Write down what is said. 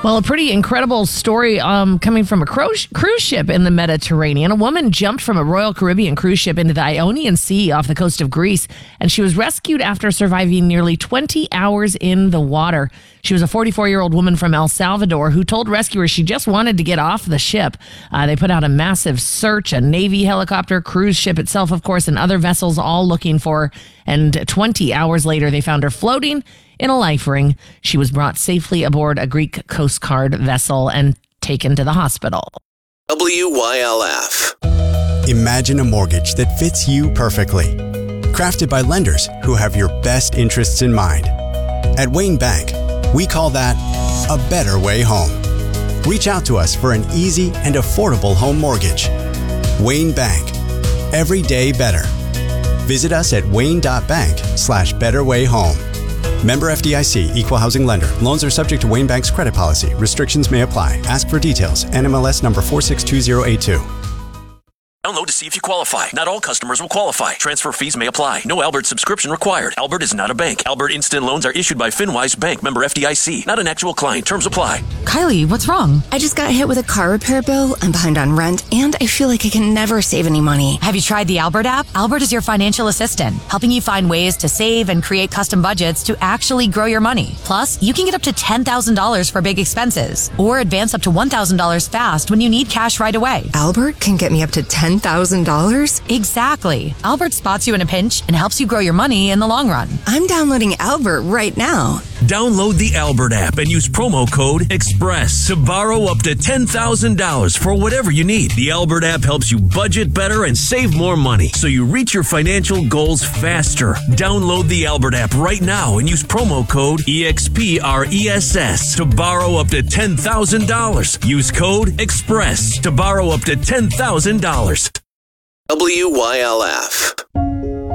Well, a pretty incredible story coming from a cruise ship in the Mediterranean. A woman jumped from a Royal Caribbean cruise ship into the Ionian Sea off the coast of Greece, and she was rescued after surviving nearly 20 hours in the water. She was a 44-year-old woman from El Salvador who told rescuers she just wanted to get off the ship. They put out a massive search, a Navy helicopter, cruise ship itself, of course, and other vessels all looking for her. And 20 hours later, they found her floating in a life ring. She was brought safely aboard a Greek Coast Guard vessel and taken to the hospital. WYLF. Imagine a mortgage that fits you perfectly. Crafted by lenders who have your best interests in mind. At Wayne Bank, we call that a better way home. Reach out to us for an easy and affordable home mortgage. Wayne Bank. Every day better. Visit us at wayne.bank/betterwayhome. Member FDIC, Equal Housing Lender. Loans are subject to Wayne Bank's credit policy. Restrictions may apply. Ask for details. NMLS number 462082. Download to see if you qualify. Not all customers will qualify. Transfer fees may apply. No Albert subscription required. Albert is not a bank. Albert Instant Loans are issued by FinWise Bank, member FDIC. Not an actual client. Terms apply. Kylie, what's wrong? I just got hit with a car repair bill. I'm behind on rent, and I feel like I can never save any money. Have you tried the Albert app? Albert is your financial assistant, helping you find ways to save and create custom budgets to actually grow your money. Plus, you can get up to $10,000 for big expenses, or advance up to $1,000 fast when you need cash right away. Albert can get me up to $10,000? Exactly. Albert spots you in a pinch and helps you grow your money in the long run. I'm downloading Albert right now. Download the Albert app and use promo code EXPRESS to borrow up to $10,000 for whatever you need. The Albert app helps you budget better and save more money so you reach your financial goals faster. Download the Albert app right now and use promo code EXPRESS to borrow up to $10,000. Use code EXPRESS to borrow up to $10,000. WYLF.